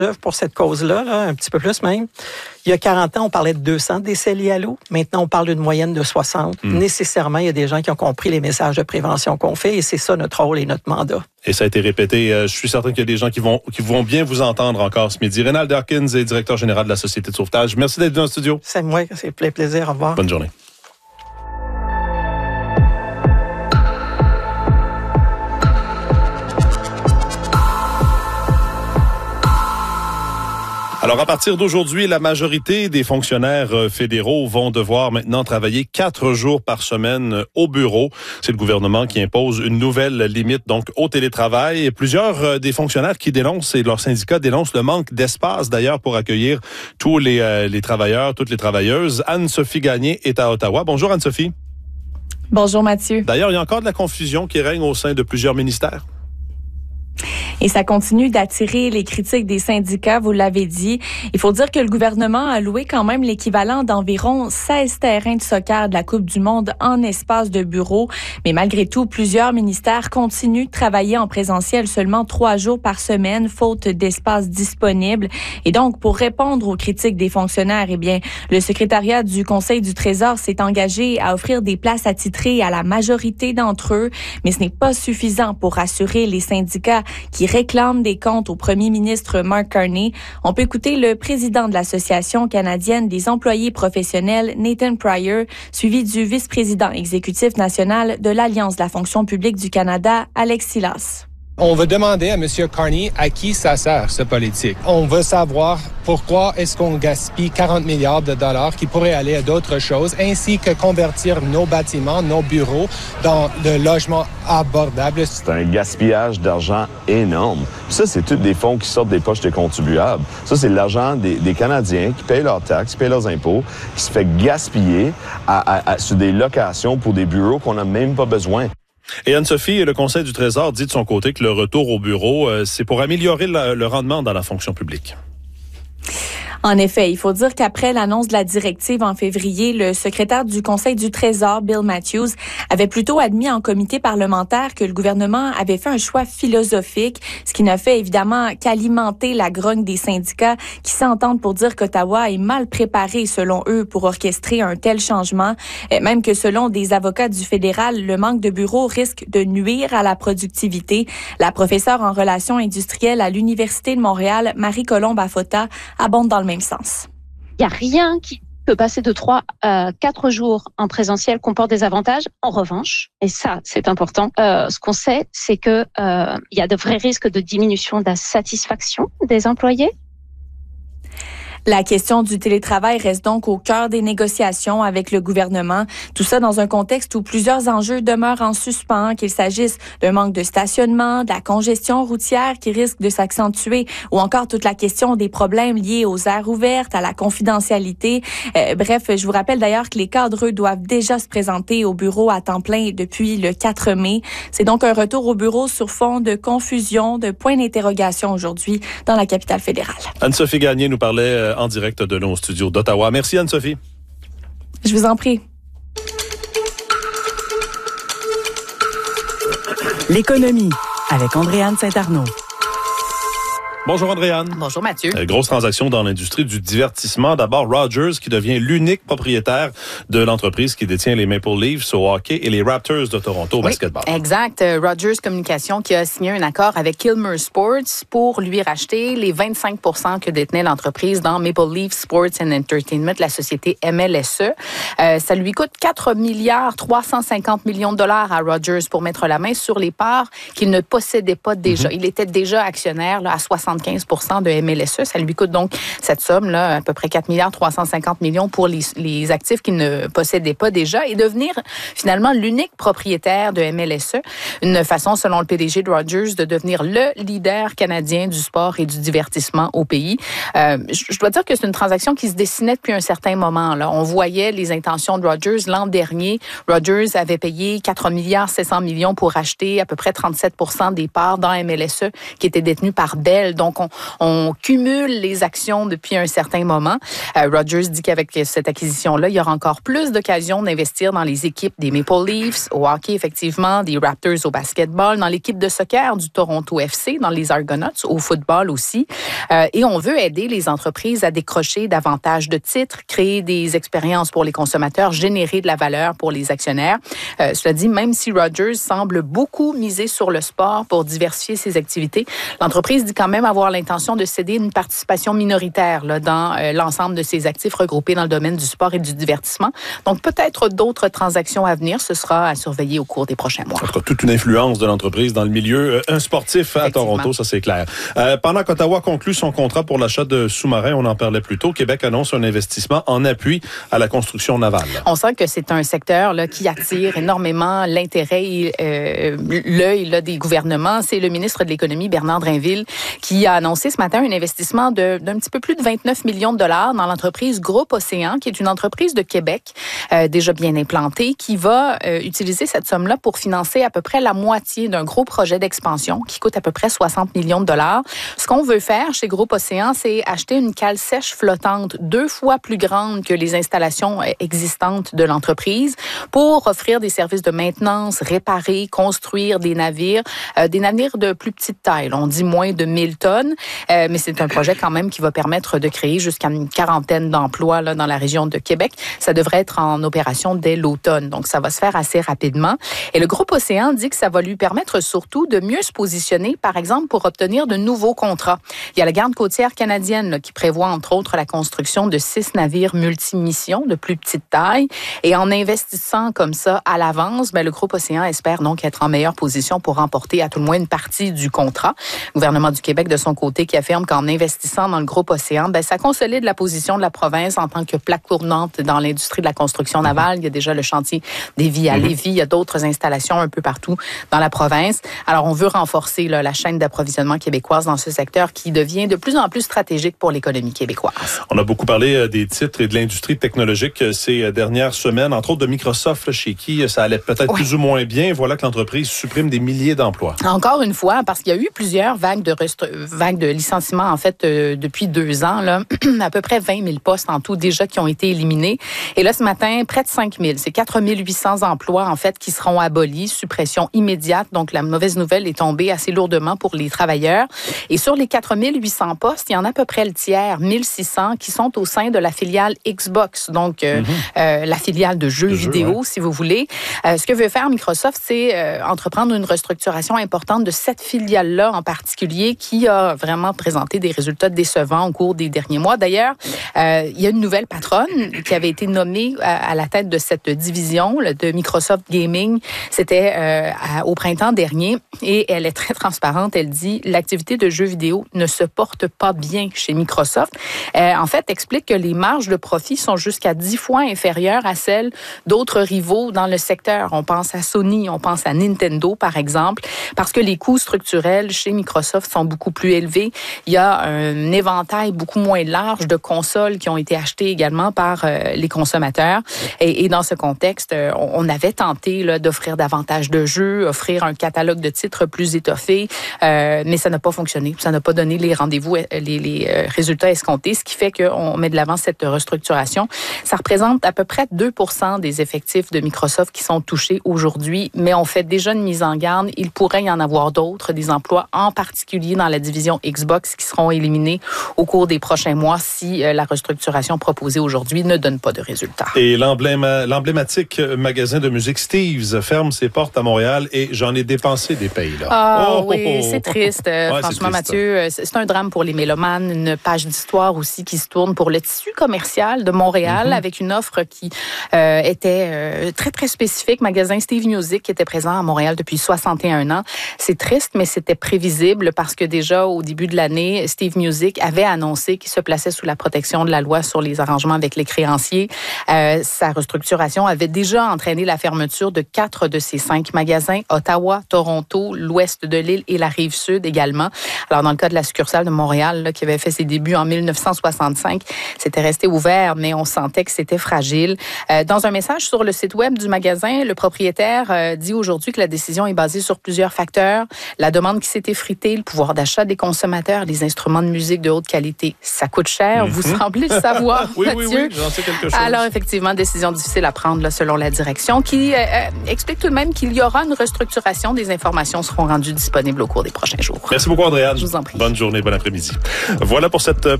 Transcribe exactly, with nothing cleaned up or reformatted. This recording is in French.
pour cette cause-là, là, un petit peu plus même. Il y a quarante ans, on parlait de deux cents décès liés à l'eau. Maintenant, on parle d'une moyenne de soixante. Mmh. Nécessairement, il y a des gens qui ont compris les messages de prévention qu'on fait et c'est ça notre rôle et notre mandat. Et ça a été répété. Euh, je suis certain qu'il y a des gens qui vont, qui vont bien vous entendre encore ce midi. Reynald Hawkins est directeur général de la Société de sauvetage. Merci d'être venu en studio. C'est moi, c'est un plaisir. Au revoir. Bonne journée. Alors, à partir d'aujourd'hui, la majorité des fonctionnaires fédéraux vont devoir maintenant travailler quatre jours par semaine au bureau. C'est le gouvernement qui impose une nouvelle limite donc au télétravail. Et plusieurs des fonctionnaires qui dénoncent et leurs syndicats dénoncent le manque d'espace d'ailleurs pour accueillir tous les, euh, les travailleurs, toutes les travailleuses. Anne-Sophie Gagné est à Ottawa. Bonjour Anne-Sophie. Bonjour Mathieu. D'ailleurs, il y a encore de la confusion qui règne au sein de plusieurs ministères. Et ça continue d'attirer les critiques des syndicats, vous l'avez dit. Il faut dire que le gouvernement a loué quand même l'équivalent d'environ seize terrains de soccer de la Coupe du Monde en espace de bureau. Mais malgré tout, plusieurs ministères continuent de travailler en présentiel seulement trois jours par semaine, faute d'espace disponible. Et donc, pour répondre aux critiques des fonctionnaires, eh bien, le secrétariat du Conseil du Trésor s'est engagé à offrir des places attitrées à la majorité d'entre eux. Mais ce n'est pas suffisant pour rassurer les syndicats qui réclame des comptes au premier ministre Mark Carney. On peut écouter le président de l'Association canadienne des employés professionnels, Nathan Pryor, suivi du vice-président exécutif national de l'Alliance de la fonction publique du Canada, Alex Silas. On veut demander à M. Carney à qui ça sert, ce politique. On veut savoir pourquoi est-ce qu'on gaspille quarante milliards de dollars qui pourraient aller à d'autres choses, ainsi que convertir nos bâtiments, nos bureaux, dans le logement abordable. C'est un gaspillage d'argent énorme. Puis ça, c'est tous des fonds qui sortent des poches des contribuables. Ça, c'est l'argent des, des Canadiens qui payent leurs taxes, qui payent leurs impôts, qui se fait gaspiller à, à, à, sur des locations pour des bureaux qu'on n'a même pas besoin. Et Anne-Sophie, le Conseil du Trésor dit de son côté que le retour au bureau, euh, c'est pour améliorer le, le rendement dans la fonction publique. En effet, il faut dire qu'après l'annonce de la directive en février, le secrétaire du Conseil du Trésor, Bill Matthews, avait plutôt admis en comité parlementaire que le gouvernement avait fait un choix philosophique, ce qui n'a fait évidemment qu'alimenter la grogne des syndicats qui s'entendent pour dire qu'Ottawa est mal préparé, selon eux, pour orchestrer un tel changement. Même que selon des avocats du fédéral, le manque de bureaux risque de nuire à la productivité. La professeure en relations industrielles à l'Université de Montréal, Marie-Colombe Afota, abonde dans le même sens. Il n'y a rien qui peut passer de trois à quatre jours en présentiel comporte des avantages. En revanche, et ça c'est important, euh, ce qu'on sait, c'est que euh, il y a de vrais risques de diminution de la satisfaction des employés. La question du télétravail reste donc au cœur des négociations avec le gouvernement. Tout ça dans un contexte où plusieurs enjeux demeurent en suspens, qu'il s'agisse d'un manque de stationnement, de la congestion routière qui risque de s'accentuer ou encore toute la question des problèmes liés aux aires ouvertes, à la confidentialité. Euh, bref, je vous rappelle d'ailleurs que les cadres eux, doivent déjà se présenter au bureau à temps plein depuis le quatre mai. C'est donc un retour au bureau sur fond de confusion, de points d'interrogation aujourd'hui dans la capitale fédérale. Anne-Sophie Gagné nous parlait en direct de nos studios d'Ottawa. Merci Anne-Sophie. Je vous en prie. L'économie avec Andréanne Saint-Arnaud. Bonjour Andréanne. Bonjour Mathieu. Euh, grosse transaction dans l'industrie du divertissement. D'abord, Rogers qui devient l'unique propriétaire de l'entreprise qui détient les Maple Leafs au hockey et les Raptors de Toronto au oui, basketball. Exact. Rogers Communications qui a signé un accord avec Kilmer Sports pour lui racheter les vingt-cinq pour cent que détenait l'entreprise dans Maple Leaf Sports and Entertainment, la société M L S E. Euh, ça lui coûte quatre milliards trois cent cinquante millions de dollars à Rogers pour mettre la main sur les parts qu'il ne possédait pas déjà. Mm-hmm. Il était déjà actionnaire là, à soixante-quinze pour cent de M L S E. Ça lui coûte donc cette somme, là, à peu près quatre milliards trois cent cinquante millions pour les, les actifs qu'il ne possédait pas déjà et devenir finalement l'unique propriétaire de M L S E. Une façon, selon le P D G de Rogers, de devenir le leader canadien du sport et du divertissement au pays. Euh, je dois dire que c'est une transaction qui se dessinait depuis un certain moment. Là. On voyait les intentions de Rogers. L'an dernier, Rogers avait payé quatre milliards sept cents millions pour acheter à peu près trente-sept pour cent des parts dans M L S E qui étaient détenues par Bell. Donc, on, on cumule les actions depuis un certain moment. Euh, Rogers dit qu'avec cette acquisition-là, il y aura encore plus d'occasions d'investir dans les équipes des Maple Leafs, au hockey, effectivement, des Raptors au basketball, dans l'équipe de soccer du Toronto F C, dans les Argonauts, au football aussi. Euh, et on veut aider les entreprises à décrocher davantage de titres, créer des expériences pour les consommateurs, générer de la valeur pour les actionnaires. Euh, cela dit, même si Rogers semble beaucoup miser sur le sport pour diversifier ses activités, l'entreprise dit quand même avoir l'intention de céder une participation minoritaire là, dans euh, l'ensemble de ses actifs regroupés dans le domaine du sport et du divertissement. Donc, peut-être d'autres transactions à venir. Ce sera à surveiller au cours des prochains mois. Ça toute une influence de l'entreprise dans le milieu un sportif à Toronto, ça c'est clair. Euh, pendant qu'Ottawa conclut son contrat pour l'achat de sous-marins, on en parlait plus tôt, Québec annonce un investissement en appui à la construction navale. On sent que c'est un secteur là, qui attire énormément l'intérêt et euh, l'œil là, des gouvernements. C'est le ministre de l'Économie, Bernard Drinville, qui a annoncé ce matin un investissement de, d'un petit peu plus de vingt-neuf millions de dollars dans l'entreprise Groupe Océan, qui est une entreprise de Québec euh, déjà bien implantée, qui va euh, utiliser cette somme-là pour financer à peu près la moitié d'un gros projet d'expansion qui coûte à peu près soixante millions de dollars. Ce qu'on veut faire chez Groupe Océan, c'est acheter une cale sèche flottante deux fois plus grande que les installations existantes de l'entreprise pour offrir des services de maintenance, réparer, construire des navires, euh, des navires de plus petite taille. Là, on dit moins de mille tonnes, euh, mais c'est un projet quand même qui va permettre de créer jusqu'à une quarantaine d'emplois là, dans la région de Québec. Ça devrait être en opération dès l'automne, donc ça va se faire assez rapidement. Et le Groupe Océan dit que ça va lui permettre surtout de mieux se positionner, par exemple, pour obtenir de nouveaux contrats. Il y a la garde côtière canadienne là, qui prévoit, entre autres, la construction de six navires multimissions de plus petite taille. Et en investissant comme ça à l'avance, ben, le Groupe Océan espère donc être en meilleure position pour remporter à tout le moins une partie du contrat. Le gouvernement du Québec, de son côté, qui affirme qu'en investissant dans le Groupe Océan, ben, ça consolide la position de la province en tant que plaque tournante dans l'industrie de la construction navale. Il y a déjà le chantier d'Évis à Lévis. Il y a d'autres installations un peu partout dans la province. Alors, on veut renforcer là, la chaîne d'approvisionnement québécoise dans ce secteur qui devient de plus en plus stratégique pour l'économie québécoise. On a beaucoup parlé des titres et de l'industrie technologique ces dernières semaines, entre autres de Microsoft, chez qui ça allait peut-être oui. plus ou moins bien. Voilà que l'entreprise supprime des milliers d'emplois. Encore une fois, parce qu'il y a eu plusieurs vagues de, restru- vagues de licenciements, en fait, euh, depuis deux ans, là, à peu près vingt mille postes en tout déjà qui ont été éliminés. Et là, ce matin, près de cinq mille. C'est quatre mille huit cents emplois, en fait, qui seront abolis, suppression immédiate. Donc, la mauvaise nouvelle est tombée assez lourdement pour les travailleurs. Et sur les quatre mille huit cents postes, il y en a à peu près le tiers, mille six cents, qui sont au sein de la filiale Xbox, donc euh, mm-hmm. euh, la filiale de jeux de vidéo, jeu, ouais. si vous voulez. Euh, ce que veut faire Microsoft, c'est euh, entreprendre une restructuration importante de cette filiale-là en particulier, qui a vraiment présenté des résultats décevants au cours des derniers mois. D'ailleurs, euh, il y a une nouvelle patronne qui avait été nommée à, à la tête de cette division là, de Microsoft Gaming. C'était euh, à, au printemps dernier et elle est très transparente. Elle dit l'activité de jeux vidéo ne se porte pas bien chez Microsoft. Euh, en fait, explique que les marges de profit sont jusqu'à dix fois inférieures à celles d'autres rivaux dans le secteur. On pense à Sony, on pense à Nintendo, par exemple, parce que les coûts structurels chez Microsoft sont beaucoup plus élevés. Il y a un éventail beaucoup moins large de consoles qui ont été achetées également par euh, les consommateurs. Et, et dans ce contexte, euh, on avait tenté là, d'offrir davantage de jeux, offrir un catalogue de titres plus étoffé, euh, mais ça n'a pas fonctionné. Ça n'a pas donné les rendez-vous, les, les euh, résultats escomptés, ce qui fait qu'on met de l'avant cette restructuration. Ça représente à peu près deux pour cent des effectifs de Microsoft qui sont touchés aujourd'hui, mais on fait déjà une mise en garde. Il pourrait y en avoir d'autres, des emplois en particulier dans la division Xbox qui seront éliminés au cours des prochains mois si euh, la restructuration proposée aujourd'hui ne donne pas de résultats. Et l'emblème, l'emblématique magasin de musique Steve's ferme ses portes à Montréal et j'en ai dépensé des payes. Là. Ah oh, oui, oh, oh. c'est triste. Ouais, franchement, c'est triste, Mathieu, ça. c'est un drame pour les mélomanes, une page d'histoire aussi qui se tourne pour le tissu commercial de Montréal mm-hmm. avec une offre qui euh, était euh, très, très spécifique. Magasin Steve Music qui était présent à Montréal depuis soixante et un ans. C'est triste, mais c'était prévisible parce que déjà au début de l'année, Steve Music avait annoncé qu'il se plaçait sous la protection de la loi sur les arrangements avec les créanciers. Euh, sa restructuration avait déjà entraîné la fermeture de quatre de ses cinq magasins, Ottawa, Toronto, l'ouest de l'île et la rive sud également. Alors, dans le cas de la succursale de Montréal, là, qui avait fait ses débuts en mille neuf cent soixante-cinq, c'était resté ouvert, mais on sentait que c'était fragile. Euh, dans un message sur le site web du magasin, le propriétaire euh, dit aujourd'hui que la décision est basée sur plusieurs facteurs. La demande qui s'est effritée, le pouvoir d'achat des des consommateurs, les instruments de musique de haute qualité, ça coûte cher. Mm-hmm. Vous semblez le savoir, oui, Mathieu. Oui, oui, oui, j'en sais quelque chose. Alors, effectivement, décision difficile à prendre là, selon la direction, qui euh, explique tout de même qu'il y aura une restructuration. Des informations seront rendues disponibles au cours des prochains jours. Merci beaucoup, Andréane. Je vous en prie. Bonne journée, bon après-midi. Voilà pour cette